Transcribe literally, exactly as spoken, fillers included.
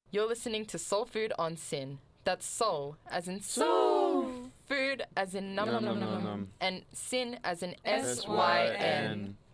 You're listening to Soul Food on Sin. That's soul as in Soul. food as in num Num, num num, num num, num, num. and sin as in S S Y Y N. N.